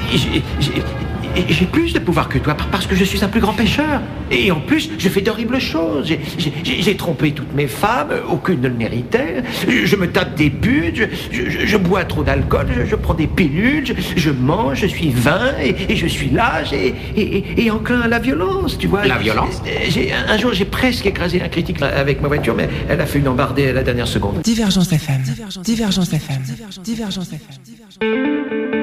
J'ai plus de pouvoir que toi parce que je suis un plus grand pécheur. Et en plus, je fais d'horribles choses. J'ai trompé toutes mes femmes, aucune ne le méritait. Je me tape des putes, je bois trop d'alcool, je prends des pilules, je mange, je suis vain et je suis lâche et enclin à la violence, tu vois. La violence? Un jour, j'ai presque écrasé un critique avec ma voiture, mais elle a fait une embardée à la dernière seconde. Divergence FM. Divergence FM. Divergence FM.